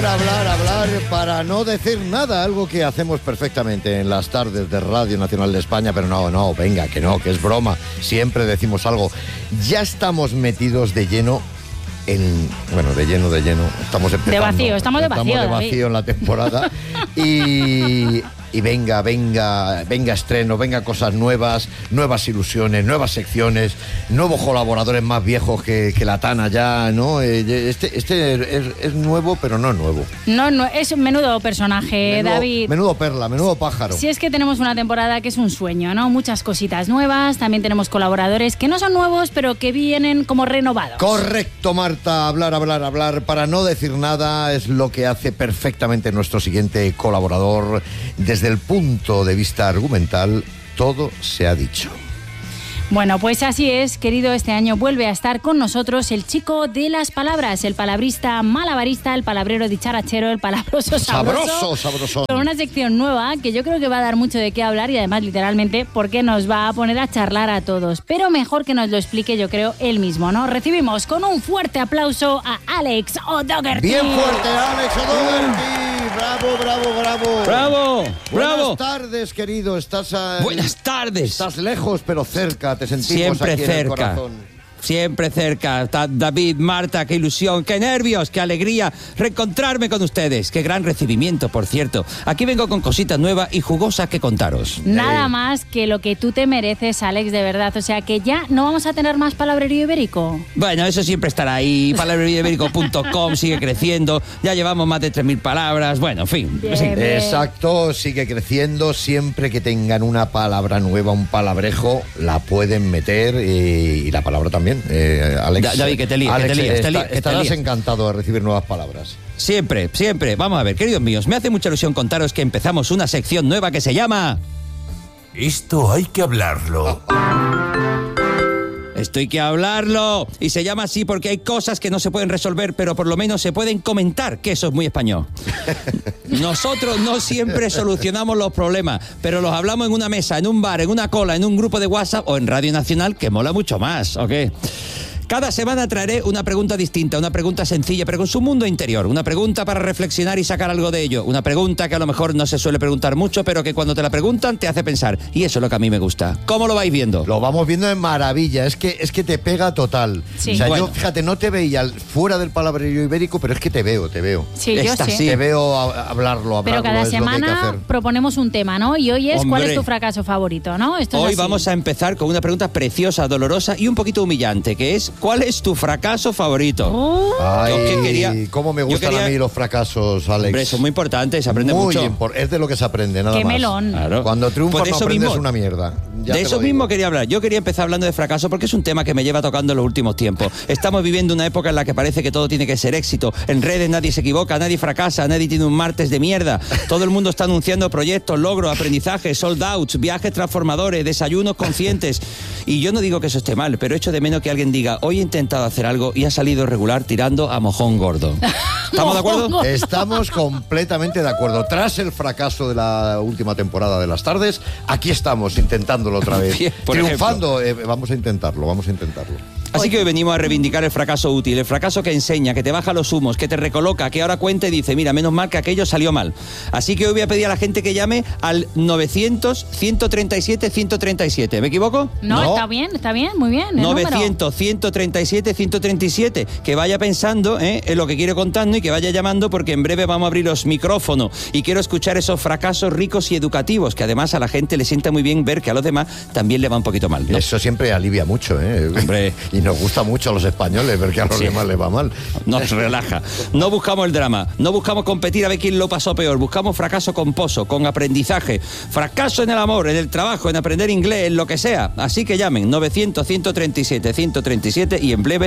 Hablar para no decir nada, algo que hacemos perfectamente en las tardes de Radio Nacional de España, pero no, venga, que es broma, siempre decimos algo. Ya estamos metidos de lleno de lleno, estamos empezando. Estamos de vacío en la temporada y venga estreno, venga cosas nuevas ilusiones, nuevas secciones, nuevos colaboradores más viejos que la Tana ya, ¿no? Este es nuevo, pero no nuevo. No, es un menudo personaje, David. Menudo perla, menudo pájaro. Si es que tenemos una temporada que es un sueño, ¿no? Muchas cositas nuevas, también tenemos colaboradores que no son nuevos, pero que vienen como renovados. Correcto, Marta, hablar, para no decir nada es lo que hace perfectamente nuestro siguiente colaborador. Desde el punto de vista argumental, todo se ha dicho. Bueno, pues así es, querido, este año vuelve a estar con nosotros el chico de las palabras, el palabrista malabarista, el palabrero dicharachero, el palabroso sabroso. Con una sección nueva que yo creo que va a dar mucho de qué hablar y además literalmente porque nos va a poner a charlar a todos. Pero mejor que nos lo explique, yo creo, él mismo, ¿no? Recibimos con un fuerte aplauso a Alex O'Doherty. Bien fuerte, Alex O'Doherty. Bravo. Buenas tardes, querido. Buenas tardes. Estás lejos, pero cerca. Te sentimos siempre aquí cerca. En el corazón. Siempre cerca. David, Marta, qué ilusión, qué nervios, qué alegría reencontrarme con ustedes. Qué gran recibimiento, por cierto. Aquí vengo con cositas nuevas y jugosas que contaros. Nada más que lo que tú te mereces, Alex, de verdad. O sea, que ya no vamos a tener más palabrerío ibérico. Bueno, eso siempre estará ahí. Palabreríoibérico.com sigue creciendo. Ya llevamos más de 3.000 palabras. Bueno, en fin. Bien. Exacto, sigue creciendo. Siempre que tengan una palabra nueva, un palabrejo, la pueden meter y la palabra también. Alex, David, que te líes, estarás encantado de recibir nuevas palabras. Siempre. Vamos a ver, queridos míos, me hace mucha ilusión contaros que empezamos una sección nueva que se llama... Esto hay que hablarlo. Esto hay que hablarlo. Y se llama así porque hay cosas que no se pueden resolver, pero por lo menos se pueden comentar, que eso es muy español. Nosotros no siempre solucionamos los problemas, pero los hablamos en una mesa, en un bar, en una cola, en un grupo de WhatsApp o en Radio Nacional, que mola mucho más, ¿ok? Cada semana traeré una pregunta distinta, una pregunta sencilla, pero con su mundo interior. Una pregunta para reflexionar y sacar algo de ello. Una pregunta que a lo mejor no se suele preguntar mucho, pero que cuando te la preguntan te hace pensar. Y eso es lo que a mí me gusta. ¿Cómo lo vais viendo? Lo vamos viendo de maravilla. Es que te pega total. Sí. O sea, bueno. yo, fíjate, no te veía fuera del palabrerío ibérico, pero es que te veo. Sí, yo sí. Te veo hablarlo. Pero cada semana proponemos un tema, ¿no? Y hoy es Hombre. ¿cuál es tu fracaso favorito, no? Esto Hoy es así. vamos a empezar con una pregunta preciosa, dolorosa y un poquito humillante, que es ¿cuál es tu fracaso favorito? Ay, cómo me gustan a mí los fracasos, Alex. Hombre, son muy importantes, se aprende mucho. Es de lo que se aprende, nada ¡Qué más. melón! Claro. Cuando triunfas Pues no aprendes una mierda. De eso mismo quería hablar. Yo quería empezar hablando de fracaso porque es un tema que me lleva tocando en los últimos tiempos. Estamos viviendo una época en la que parece que todo tiene que ser éxito. En redes nadie se equivoca, nadie fracasa, nadie tiene un martes de mierda. Todo el mundo está anunciando proyectos, logros, aprendizajes, sold outs, viajes transformadores, desayunos conscientes. Y yo no digo que eso esté mal, pero echo de menos que alguien diga, hoy he intentado hacer algo y ha salido regular tirando a mojón gordo. ¿Estamos de acuerdo? Estamos completamente de acuerdo. Tras el fracaso de la última temporada de Las Tardes, aquí estamos intentándolo otra vez. Bien, triunfando. Vamos a intentarlo. Así que hoy venimos a reivindicar el fracaso útil, el fracaso que enseña, que te baja los humos, que te recoloca, que ahora cuenta y dice, mira, menos mal que aquello salió mal. Así que hoy voy a pedir a la gente que llame al 900-137-137. ¿Me equivoco? No, está bien, muy bien. 900-137-137. Que vaya pensando en lo que quiere contando y que vaya llamando porque en breve vamos a abrir los micrófonos y quiero escuchar esos fracasos ricos y educativos, que además a la gente le sienta muy bien ver que a los demás también le va un poquito mal, ¿no? Eso siempre alivia mucho, ¿eh? Hombre. Y nos gusta mucho a los españoles ver que a los demás les va mal. Nos relaja. No buscamos el drama, no buscamos competir a ver quién lo pasó peor, buscamos fracaso con pozo, con aprendizaje, fracaso en el amor, en el trabajo, en aprender inglés, en lo que sea. Así que llamen 900-137-137 y en breve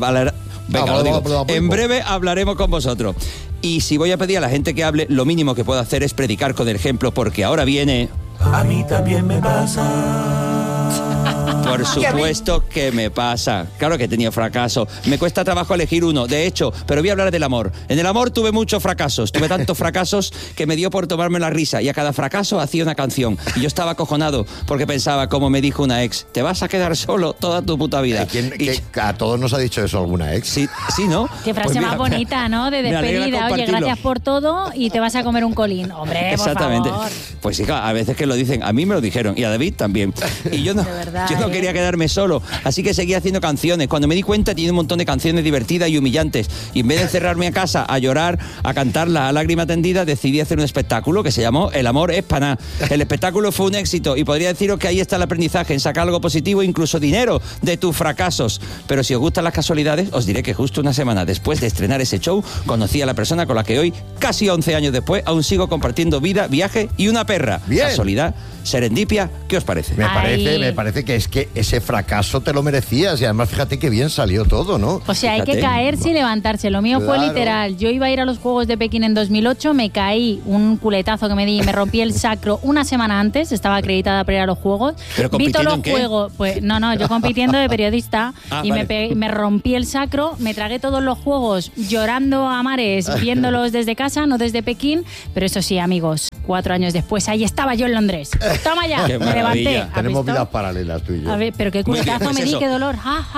en breve hablaremos con vosotros. Y si voy a pedir a la gente que hable, lo mínimo que puedo hacer es predicar con el ejemplo, porque ahora viene... A mí también me pasa. Por supuesto que me pasa. Claro que he tenido fracasos. Me cuesta trabajo elegir uno, de hecho, pero voy a hablar del amor. En el amor tuve muchos fracasos. Tuve tantos fracasos que me dio por tomarme la risa y a cada fracaso hacía una canción. Y yo estaba acojonado porque pensaba, como me dijo una ex, te vas a quedar solo toda tu puta vida. A todos nos ha dicho eso alguna ex. Sí, ¿no? Qué frase Pues más bonita, ¿no? De despedida. Oye, gracias por todo y te vas a comer un colín. Hombre, exactamente. Por favor. Pues sí, a veces que lo dicen, a mí me lo dijeron y a David también. Y yo no, quería quedarme solo, así que seguí haciendo canciones. Cuando me di cuenta tenía un montón de canciones divertidas y humillantes. Y en vez de encerrarme a casa a llorar, a cantarlas a lágrima tendida, decidí hacer un espectáculo que se llamó El amor es paná. El espectáculo fue un éxito y podría deciros que ahí está el aprendizaje, en sacar algo positivo, incluso dinero de tus fracasos. Pero si os gustan las casualidades, os diré que justo una semana después de estrenar ese show, conocí a la persona con la que hoy, casi 11 años después, aún sigo compartiendo vida, viaje y una perra. Bien. Casualidad, serendipia, ¿qué os parece? Me parece que es que ese fracaso te lo merecías y además fíjate que bien salió todo, ¿no? O sea, hay que caerse y levantarse. Lo mío fue literal. Yo iba a ir a los Juegos de Pekín en 2008, me caí, un culetazo que me di y me rompí el sacro una semana antes, estaba acreditada para ir a los Juegos. ¿Pero vi todos los en qué? Juegos, pues no, yo compitiendo de periodista y vale. me rompí el sacro, me tragué todos los Juegos llorando a mares, viéndolos desde casa, no desde Pekín, pero eso sí, amigos, 4 años después, ahí estaba yo en Londres. Toma ya, me levanté. Tenemos vidas paralelas tú y yo. A ver, pero qué culetazo pues me di, eso. qué dolor.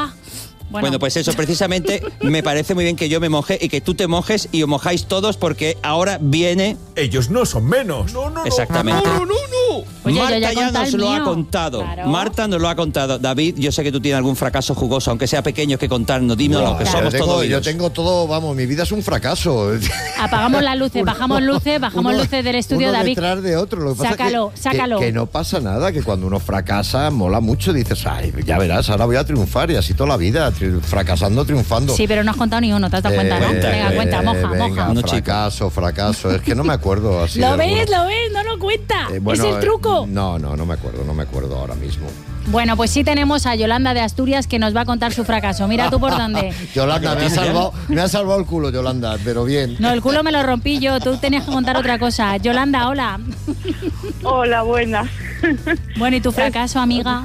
Bueno, pues eso, precisamente me parece muy bien que yo me moje y que tú te mojes y os mojáis todos porque ahora viene... Ellos no son menos. No. Exactamente. Oye, yo Marta ya ya conté nos el lo ha mío. contado. Claro. Marta nos lo ha contado. David, yo sé que tú tienes algún fracaso jugoso, aunque sea pequeño, que contarnos. Dímelo, que somos todos yo oídos. tengo todo, vamos, mi vida es un fracaso. Apagamos las luces, bajamos luces del estudio, uno David. detrás de otro. Lo que pasa Sácalo. Que no pasa nada, que cuando uno fracasa mola mucho, dices, ay, ya verás, ahora voy a triunfar y así toda la vida, fracasando, triunfando. Sí, pero no has contado ni uno, ¿te has dado cuenta, no? Venga, cuenta, moja. No, Fracaso, es que no me acuerdo así. ¿Lo ves? No lo cuenta. Es el truco. No me acuerdo ahora mismo. Bueno, pues sí tenemos a Yolanda de Asturias que nos va a contar su fracaso. Mira tú por dónde. Yolanda, me ha salvado el culo, Yolanda, pero bien. No, el culo me lo rompí yo, tú tenías que contar otra cosa. Yolanda, hola. Hola, buenas. Bueno, ¿y tu fracaso, amiga?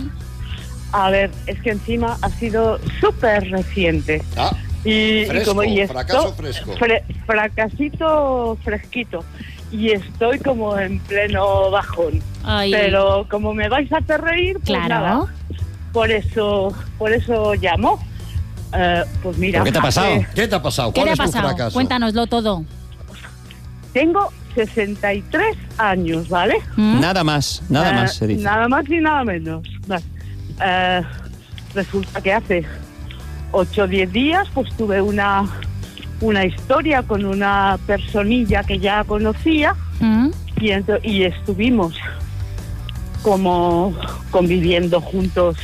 A ver, es que encima ha sido súper reciente. Fresco, esto, fracaso fresco. Fracasito fresquito. Y estoy como en pleno bajón. Ay. Pero como me vais a hacer reír, pues Claro. nada. Por eso llamo. Pues mira. ¿Pero qué te ha pasado? ¿Qué te ha pasado? ¿Qué ¿Cuál te ha es tu pasado? fracaso? Cuéntanoslo todo. Tengo 63 años, ¿vale? Nada más se dice. Nada más y nada menos. Vale. Resulta que hace 8 o 10 días pues tuve una historia con una personilla que ya conocía y estuvimos como conviviendo juntos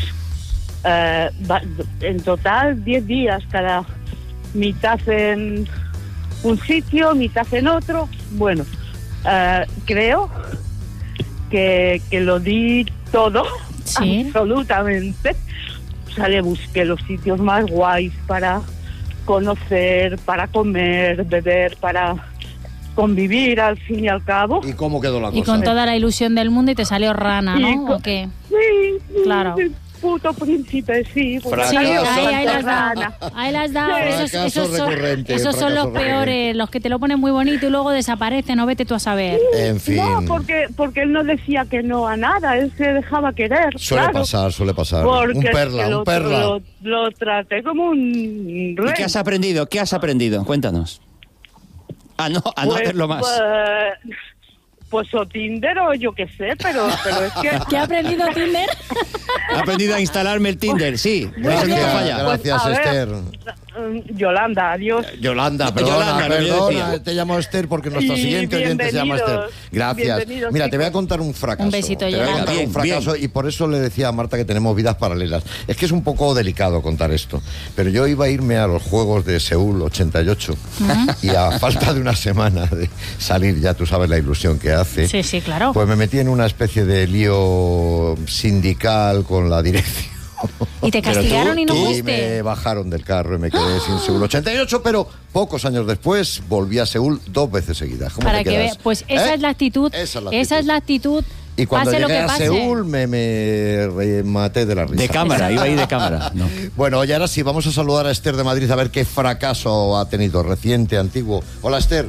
en total 10 días, cada mitad en un sitio, mitad en otro. Bueno, creo que lo di todo, Sí. absolutamente. O sea, le busqué los sitios más guays para conocer, para comer, beber, para convivir al fin y al cabo. ¿Y cómo quedó la cosa? Y con toda la ilusión del mundo y te salió rana, ¿no? ¿O qué? Sí, Claro. puto príncipe, sí. Pues Fracaso. Sí, salió ahí las rana. das. Ahí las das. Fracaso recurrente, Esos son los fracaso peores, recurrente. los que te lo ponen muy bonito y luego desaparecen, no vete tú a saber. En fin. No, porque él no decía que no a nada, él se dejaba querer. Suele claro. pasar. Porque Un perla. Lo traté como un rey. ¿Y qué has aprendido? Cuéntanos. A no hacerlo más. Pues o Tinder o yo qué sé, pero es que... ¿Qué ha aprendido Tinder? He aprendido a instalarme el Tinder, sí. Eso nunca falla. Gracias, Pues, a ver, Esther. Yolanda, adiós. Yolanda, Yolanda, no, yo decía. te llamo Esther porque nuestra Y siguiente oyente se llama Esther. bienvenidos, Gracias. bienvenidos, Mira, te voy a chicos. contar un fracaso. Un besito, Te voy a Yolanda. contar un Bien, fracaso y por eso le decía a Marta que tenemos vidas paralelas. Es que es un poco delicado contar esto, pero yo iba a irme a los Juegos de Seúl 88 y a falta de una semana de salir, ya tú sabes la ilusión que hace. Sí, claro. Pues me metí en una especie de lío sindical con la dirección. ¿Y te castigaron y no Y fuiste? me bajaron del carro y me quedé sin Seúl 88, pero pocos años después volví a Seúl 2 veces seguidas. ¿Cómo Para te que quedas? veas, pues esa es la actitud, Esa es la esa es la actitud Y cuando Pase lo llegué que a pase. Seúl me maté de la risa. De cámara, iba a ir de cámara. No. Bueno, y ahora sí, vamos a saludar a Esther de Madrid a ver qué fracaso ha tenido, reciente, antiguo. Hola, Esther.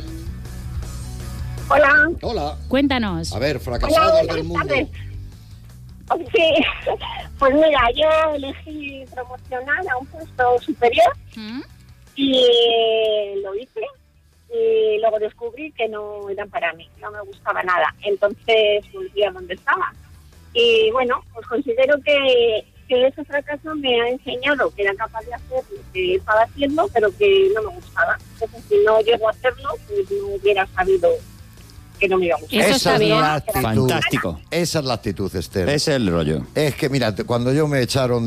Hola. Hola. Cuéntanos. A ver, Hola, fracasados del buenas mundo. tardes. Sí, pues mira, yo elegí promocionar a un puesto superior ¿Mm? y lo hice y luego descubrí que no eran para mí, no me gustaba nada. Entonces volví a donde estaba. Y bueno, pues considero que ese fracaso me ha enseñado que era capaz de hacer lo que estaba haciendo, pero que no me gustaba. Entonces, si no llego a hacerlo, pues no hubiera sabido que no me iba a gustar. Eso Esa está es bien. la actitud. Fantástico. Esa es la actitud, Esther. Ese es el rollo. Es que, mira, cuando yo me echaron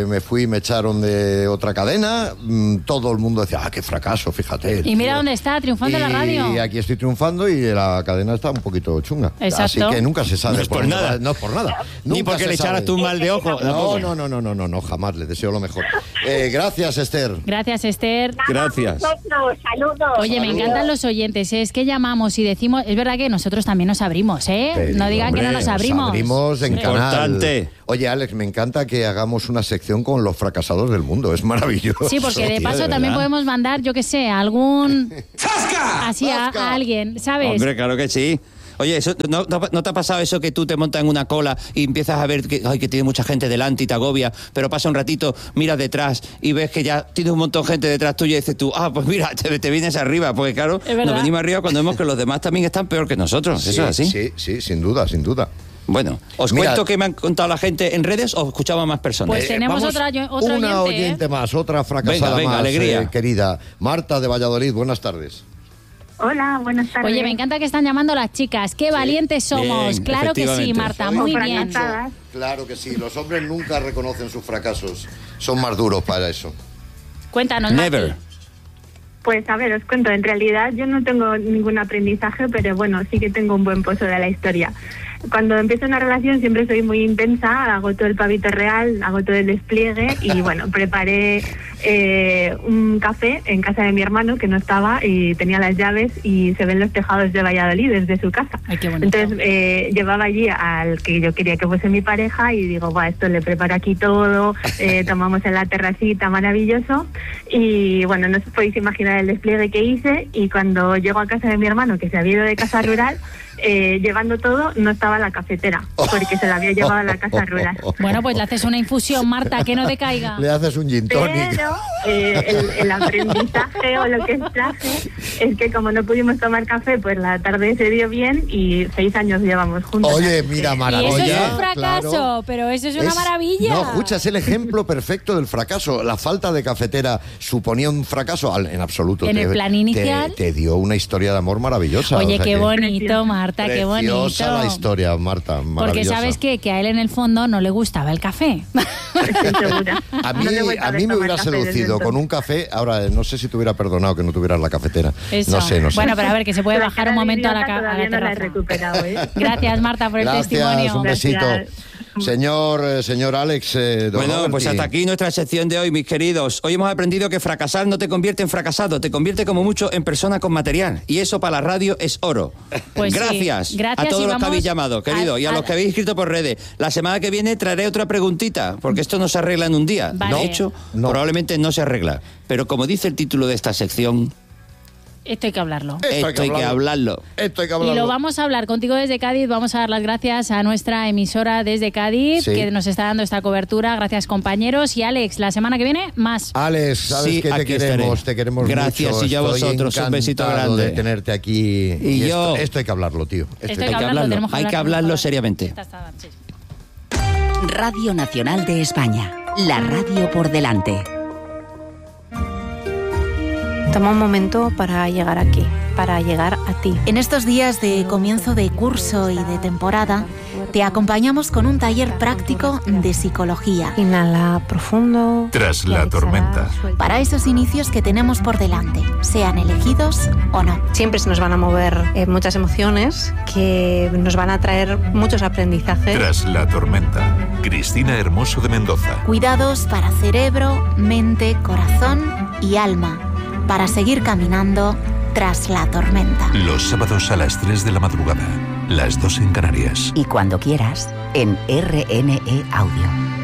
de otra cadena, todo el mundo decía, qué fracaso, fíjate. Y mira tío. dónde está, triunfando en la radio. Y aquí estoy triunfando y la cadena está un poquito chunga. Exacto. Así que nunca se sabe. No es por dónde nada. va. No es por nada. Ni Nunca porque se le echaras sabe. tú un mal de ojo. tampoco. No, jamás. Le deseo lo mejor. Gracias, Esther. Gracias, Esther. Gracias. Vosotros, saludos. Oye, me encantan los oyentes, ¿eh? Es que llamamos y decimos, es verdad que nosotros también nos abrimos, ¿eh? Pero, No digan que no hombre, nos abrimos. abrimos en Sí. canal. Importante. Oye, Alex, me encanta que hagamos una sección con los fracasados del mundo. Es maravilloso. Sí, porque de tío, paso de también verdad. podemos mandar, yo qué sé, algún... Así ¡Zasca! a alguien, ¿sabes? Hombre, claro que sí. Oye, ¿no te ha pasado eso que tú te montas en una cola y empiezas a ver que tiene mucha gente delante y te agobia, pero pasa un ratito, miras detrás y ves que ya tienes un montón de gente detrás tuya y dices tú, pues mira, te vienes arriba, porque claro, Es verdad. nos venimos arriba cuando vemos que los demás también están peor que nosotros. ¿Eso es así? Sí, sin duda. Bueno, ¿os Mira, cuento qué me han contado la gente en redes o escuchaba más personas? Pues tenemos vamos, otra una oyente, oyente más, otra fracasada Venga, más, alegría. querida. Marta de Valladolid, buenas tardes. Hola, buenas tardes. Oye, me encanta que están llamando las chicas. Qué valientes somos. Bien, Claro que sí, efectivamente. Marta, Soy muy Como bien. fracasadas. Claro que sí, los hombres nunca reconocen sus fracasos. Son más duros para eso. Cuéntanos, Never. Marti. Pues a ver, os cuento, en realidad yo no tengo ningún aprendizaje, pero bueno, sí que tengo un buen pozo de la historia. Cuando empiezo una relación siempre soy muy intensa, hago todo el pavito real, hago todo el despliegue y bueno, preparé un café en casa de mi hermano que no estaba y tenía las llaves y se ven los tejados de Valladolid desde su casa. Ay, qué bonito. Entonces llevaba allí al que yo quería que fuese mi pareja y digo, esto le preparo aquí todo, tomamos en la terracita, maravilloso. Y bueno, no os podéis imaginar el despliegue que hice y cuando llego a casa de mi hermano, que se había ido de casa rural, llevando todo, no estaba la cafetera, porque se la había llevado a la casa rural. Bueno, pues le haces una infusión, Marta, que no te caiga. Le haces un gin tonic. Pero el aprendizaje o lo que traje es que como no pudimos tomar café, pues la tarde se dio bien y 6 años llevamos juntos. Oye, mira, Y maravilla. eso es un fracaso, claro. pero eso es una maravilla. No, escucha, es el ejemplo perfecto del fracaso. La falta de cafetera suponía un fracaso en absoluto. En el plan inicial. Te dio una historia de amor maravillosa. Oye, o sea qué que- bonito, Marta, qué bonito. Preciosa la historia, Marta, Porque maravillosa. sabes que a él en el fondo no le gustaba el café. Estoy segura. A mí, No le he vuelto a ver mí me tomar hubiera café desde seducido con entonces. un café. Ahora, no sé si te hubiera perdonado que no tuvieras la cafetera. Eso. No sé. Bueno, pero a ver, que se puede La bajar cara un de momento a la, idiota a la todavía no la he terraza. recuperado, ¿eh? Gracias, Marta, por el Gracias, testimonio. un besito. Gracias. Señor Alex. Bueno, pues Doherty. hasta aquí nuestra sección de hoy, mis queridos. Hoy hemos aprendido que fracasar no te convierte en fracasado, te convierte como mucho en persona con material. Y eso para la radio es oro. Pues sí. Gracias, Gracias a todos y los que vamos habéis llamado, querido, y a los que habéis escrito por redes. La semana que viene traeré otra preguntita, porque esto no se arregla en un día. Vale. De hecho, No. probablemente no se arregla. Pero como dice el título de esta sección, Esto hay que hablarlo. esto hay que hablarlo. Esto hay que Y hablarlo. lo vamos a hablar contigo desde Cádiz. Vamos a dar las gracias a nuestra emisora desde Cádiz, Sí. que nos está dando esta cobertura. Gracias, compañeros. Y Alex, la semana que viene, más. Alex, sabes Sí, que te aquí queremos, estaré. te queremos Gracias, mucho. y yo a Estoy vosotros, un besito encantado grande. de tenerte aquí. Y yo- Esto hay que hablarlo, tío. Esto hay que hablarlo, tenemos que hay que hablarlo, hablarlo seriamente. Esta está- sí. Radio Nacional de España, la radio por delante. Toma un momento para llegar aquí, para llegar a ti. En estos días de comienzo de curso y de temporada, te acompañamos con un taller práctico de psicología Inhala profundo. Tras la y exhala, tormenta. suelta. para esos inicios que tenemos por delante, sean elegidos o no. Siempre se nos van a mover muchas emociones que nos van a traer muchos aprendizajes. Tras la tormenta. Cristina Hermoso de Mendoza. Cuidados para cerebro, mente, corazón y alma, para seguir caminando tras la tormenta. Los sábados a las 3 de la madrugada. las 2 en Canarias. Y cuando quieras, en RNE Audio.